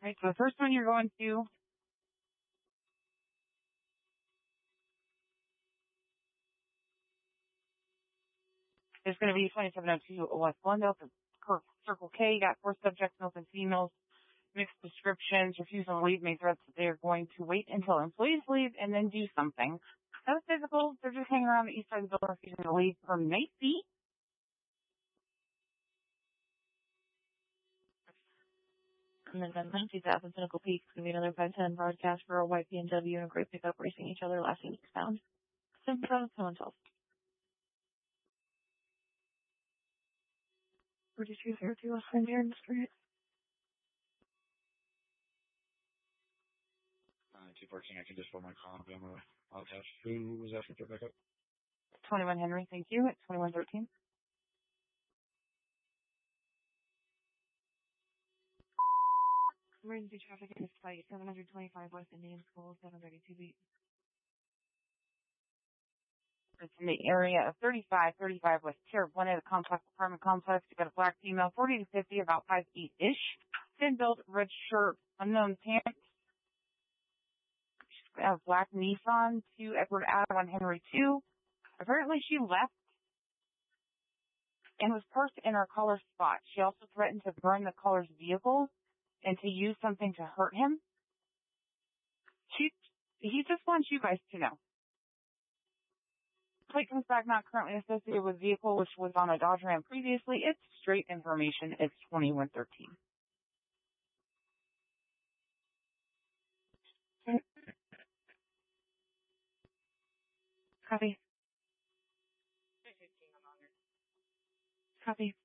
Right, so the first one you're going to is going to be 2702 West Glendale, Circle K. You got 4 subjects, males and females, mixed descriptions, refusal to leave, made threats that they are going to wait until employees leave and then do something. No physical, they're just hanging around the east side of the building, refusing to leave for night feet. And then 9,000 Pinnacle Peak is going to be another 510 broadcast for a white BMW and a gray pickup racing each other, last seen eastbound. Simple, no one tells. 4202 West Frontier Street. 214, I can just pull my comp. I'll test. Who was after the pickup? 21 Henry, thank you, at 2113. Emergency traffic at this site, 725 West Indian School, 732 beat. It's in the area of 35 West Tier 1 of the complex apartment complex. You got a black female, 40 to 50, about 5'8"-ish. Thin built, red shirt, unknown pants. She's got a black Nissan, 2 Edward Ave, 1 Henry 2. Apparently she left and was parked in our caller's spot. She also threatened to burn the caller's vehicle and to use something to hurt him. He just wants you guys to know. Plate comes back not currently associated with vehicle, which was on a Dodge Ram previously. It's straight information. It's 2113. Copy. Copy.